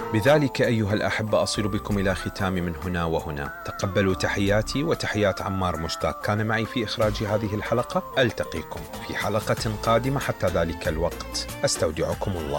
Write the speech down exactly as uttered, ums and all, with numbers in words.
بذلك أيها الأحبة أصل بكم إلى ختام من هنا وهنا. تقبلوا تحياتي وتحيات عمار مشتاق كان معي في إخراج هذه الحلقة. ألتقيكم في حلقة قادمة، حتى ذلك الوقت أستودعكم الله.